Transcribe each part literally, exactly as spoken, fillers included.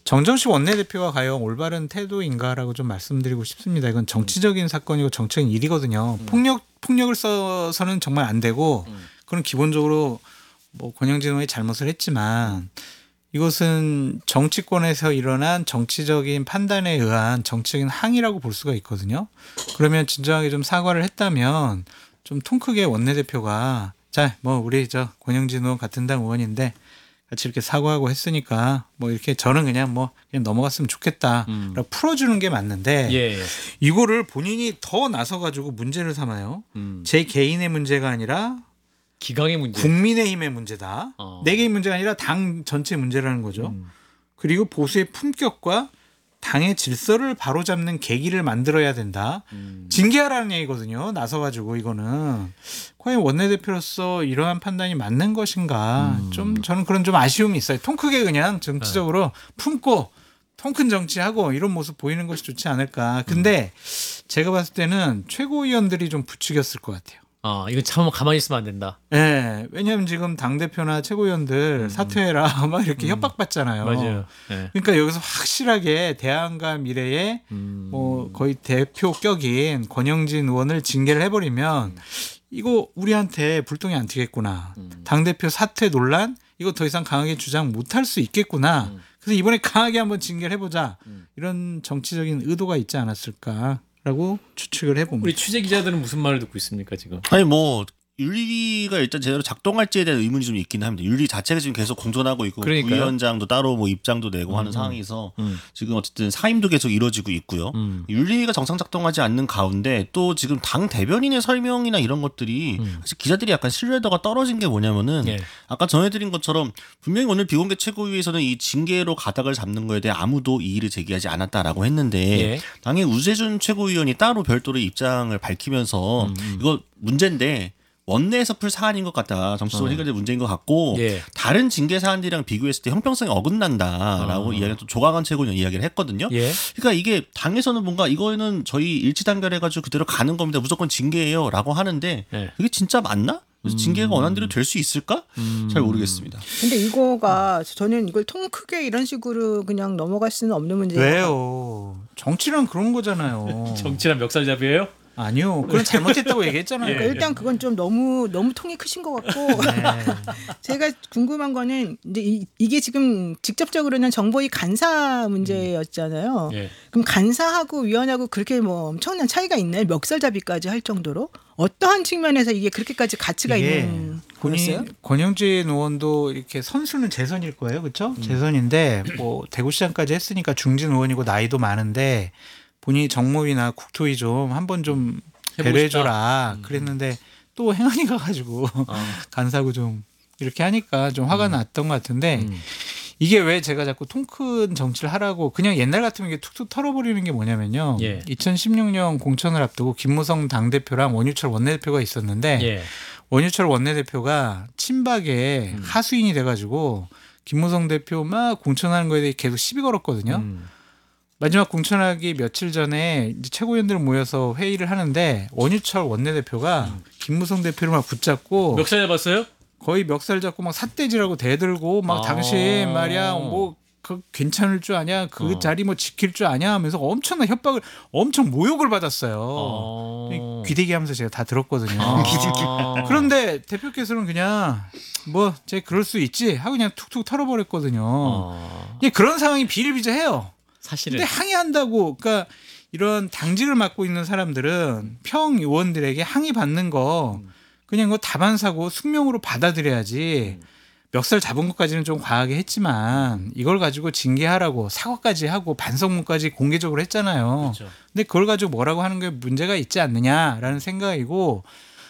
정정식 원내대표가 과연 올바른 태도인가라고 좀 말씀드리고 싶습니다. 이건 정치적인 사건이고 정치적인 일이거든요. 음. 폭력 폭력을 써서는 정말 안 되고 음. 그건 기본적으로 뭐 권영진 의원이 잘못을 했지만 이것은 정치권에서 일어난 정치적인 판단에 의한 정치적인 항의라고 볼 수가 있거든요. 그러면 진정하게 좀 사과를 했다면 좀 통 크게 원내대표가 자, 뭐 우리 저 권영진 의원 같은 당 의원인데 같이 이렇게 사과하고 했으니까 뭐 이렇게 저는 그냥 뭐 그냥 넘어갔으면 좋겠다. 음. 풀어주는 게 맞는데 예. 이거를 본인이 더 나서가지고 문제를 삼아요. 음. 제 개인의 문제가 아니라 기강의 문제. 국민의힘의 문제다. 어. 내 개인 문제가 아니라 당 전체 문제라는 거죠. 음. 그리고 보수의 품격과 당의 질서를 바로잡는 계기를 만들어야 된다. 음. 징계하라는 얘기거든요. 나서가지고 이거는 과연 원내대표로서 이러한 판단이 맞는 것인가. 음. 좀 저는 그런 좀 아쉬움이 있어요. 통 크게 그냥 정치적으로 네. 품고 통 큰 정치하고 이런 모습 보이는 것이 좋지 않을까. 근데 음. 제가 봤을 때는 최고위원들이 좀 부추겼을 것 같아요. 아, 이거 참 가만히 있으면 안 된다. 네, 왜냐하면 지금 당대표나 최고위원들 음. 사퇴해라 막 이렇게 음. 협박받잖아요. 맞아요. 네. 그러니까 여기서 확실하게 대안과 미래에 음. 뭐 거의 대표격인 권영진 의원을 징계를 해버리면 이거 우리한테 불똥이 안 튀겠구나. 음. 당대표 사퇴 논란 이거 더 이상 강하게 주장 못할 수 있겠구나. 음. 그래서 이번에 강하게 한번 징계를 해보자. 음. 이런 정치적인 의도가 있지 않았을까. 라고 추측을 해봅니다. 우리 취재 기자들은 무슨 말을 듣고 있습니까 지금? 아니 뭐 윤리가 일단 제대로 작동할지에 대한 의문이 좀 있긴 합니다. 윤리 자체가 지금 계속 공존하고 있고 그러니까요. 부위원장도 따로 뭐 입장도 내고 음, 하는 상황에서 음. 지금 어쨌든 사임도 계속 이루어지고 있고요. 음. 윤리가 정상 작동하지 않는 가운데 또 지금 당 대변인의 설명이나 이런 것들이 음. 사실 기자들이 약간 신뢰도가 떨어진 게 뭐냐면은 예. 아까 전해드린 것처럼 분명히 오늘 비공개 최고위에서는 이 징계로 가닥을 잡는 거에 대해 아무도 이의를 제기하지 않았다라고 했는데 예. 당의 우재준 최고위원이 따로 별도로 입장을 밝히면서 음, 음. 이거 문제인데 원내에서 풀 사안인 것 같다. 정치적으로 어. 해결될 문제인 것 같고 예. 다른 징계 사안들이랑 비교했을 때 형평성이 어긋난다라고 어. 이야기를 또 조광한 최고위원 이야기를 했거든요. 예. 그러니까 이게 당에서는 뭔가 이거는 저희 일치단결해가지고 그대로 가는 겁니다. 무조건 징계예요라고 하는데 예. 이게 진짜 맞나? 그래서 음. 징계가 원하는 대로 될 수 있을까? 음. 잘 모르겠습니다. 근데 이거가 저는 이걸 통 크게 이런 식으로 그냥 넘어갈 수는 없는 문제예요. 왜요? 정치란 그런 거잖아요. 정치란 멱살잡이에요? 아니요. 그건 잘못했다고 얘기했잖아요. 그러니까 일단 그건 좀 너무 너무 통이 크신 것 같고 네. 제가 궁금한 거는 이제 이, 이게 지금 직접적으로는 정보위 간사 문제였잖아요. 예. 그럼 간사하고 위원하고 그렇게 뭐 엄청난 차이가 있나요? 멱살잡이까지 할 정도로 어떠한 측면에서 이게 그렇게까지 가치가 이게 있는 본인 거였어요? 권영진 의원도 이렇게 선수는 재선일 거예요, 그렇죠? 음. 재선인데 뭐 대구시장까지 했으니까 중진 의원이고 나이도 많은데 본인이 정모위나 국토위 좀 한번 좀 배려해줘라 음. 그랬는데 또 행안위 가가지고 어. 간사고 좀 이렇게 하니까 좀 화가 음. 났던 것 같은데 음. 이게 왜 제가 자꾸 통 큰 정치를 하라고 그냥 옛날 같으면 이게 툭툭 털어버리는 게 뭐냐면요. 예. 이천십육 년 공천을 앞두고 김무성 당대표랑 원유철 원내대표가 있었는데 예. 원유철 원내대표가 친박에 음. 하수인이 돼가지고 김무성 대표 막 공천하는 거에 대해 계속 시비 걸었거든요. 음. 마지막 공천하기 며칠 전에 이제 최고위원들 모여서 회의를 하는데 원유철 원내대표가 음. 김무성 대표를 막 붙잡고 멱살 잡았어요? 거의 멱살 잡고 막 삿대질하고 대들고 막 아. 당신 말이야 뭐 그 괜찮을 줄 아냐 그 어. 자리 뭐 지킬 줄 아냐 하면서 엄청난 협박을 엄청 모욕을 받았어요. 어. 귀대기 하면서 제가 다 들었거든요. 아. 그런데 대표께서는 그냥 뭐 제 그럴 수 있지 하고 그냥 툭툭 털어버렸거든요. 어. 예, 그런 상황이 비일비재해요. 사실은 근데 항의한다고 그러니까 이런 당직을 맡고 있는 사람들은 평 의원들에게 항의 받는 거 그냥 그 다반사고 숙명으로 받아들여야지. 멱살 잡은 것까지는 좀 과하게 했지만 이걸 가지고 징계하라고 사과까지 하고 반성문까지 공개적으로 했잖아요. 그렇죠. 근데 그걸 가지고 뭐라고 하는 게 문제가 있지 않느냐라는 생각이고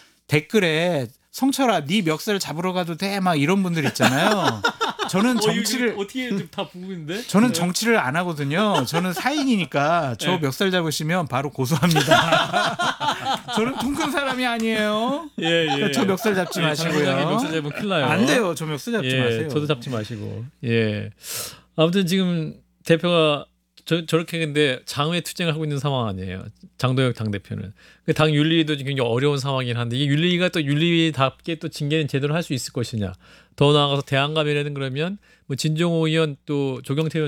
댓글에 성철아 네 멱살을 잡으러 가도 돼 막 이런 분들 있잖아요. 저는 정치를 어, 이거 어떻게 좀 다 보고 있는데? 저는 네. 정치를 안 하거든요. 저는 사인이니까 저 네. 멱살 잡으시면 바로 고소합니다. 저는 통큰 사람이 아니에요. 예, 예. 저 멱살 잡지 예, 마시고요. 장관장이 멱살 잡으면 큰일 나요. 안 돼요. 저 멱살 잡지 예, 마세요. 저도 잡지 마시고. 예. 아무튼 지금 대표가 저, 저렇게 근데 장외 투쟁을 하고 있는 상황 아니에요. 장도혁 당대표는. 그 당 윤리도 굉장히 어려운 상황이긴 한데 이 윤리가 또 윤리답게 또 징계는 제대로 할 수 있을 것이냐. 더 나아가서 대안감이라는 그러면 뭐 진종호 의원 또 조경태 의원